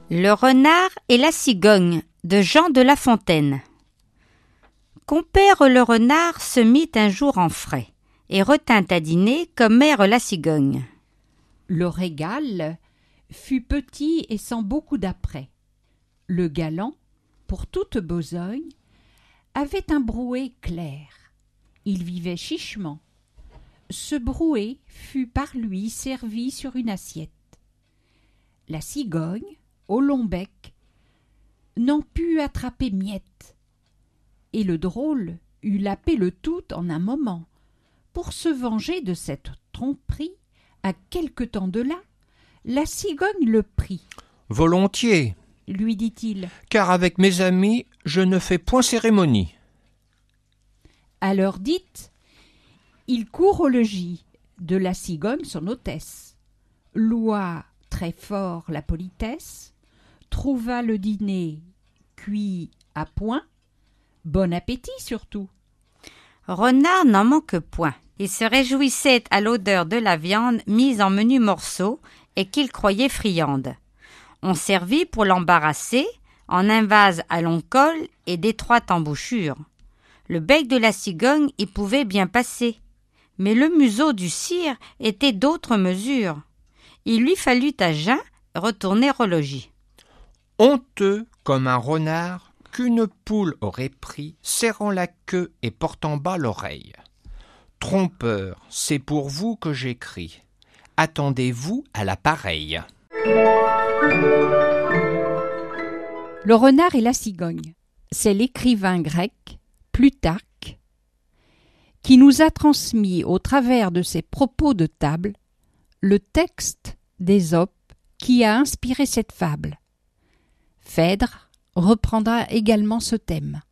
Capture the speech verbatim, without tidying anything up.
Le renard et la cigogne de Jean de La Fontaine. Compère le renard se mit un jour en frais et retint à dîner comme mère la cigogne. Le régal fut petit et sans beaucoup d'apprêt. Le galant, pour toute besogne, avait un brouet clair. Il vivait chichement. Ce brouet fut par lui servi sur une assiette. La cigogne, au long bec, n'en put attraper miette, et le drôle eut lapé le tout en un moment. Pour se venger de cette tromperie, à quelque temps de là, la cigogne le prit. « Volontiers, lui dit-il, car avec mes amis, je ne fais point cérémonie. » À l'heure dite, il court au logis de la cigogne son hôtesse, loua très fort la politesse, trouva le dîner cuit à point, bon appétit surtout. Renard n'en manque point. Il se réjouissait à l'odeur de la viande mise en menus morceaux et qu'il croyait friande. On servit pour l'embarrasser en un vase à long col et d'étroite embouchure. Le bec de la cigogne y pouvait bien passer, mais le museau du cire était d'autre mesure. Il lui fallut à jeun retourner au logis. Honteux comme un renard qu'une poule aurait pris, serrant la queue et portant bas l'oreille. Trompeur, c'est pour vous que j'écris. Attendez-vous à la pareille. Le renard et la cigogne, c'est l'écrivain grec Plutarque qui nous a transmis au travers de ses propos de table le texte d'Ésope qui a inspiré cette fable. Phèdre reprendra également ce thème.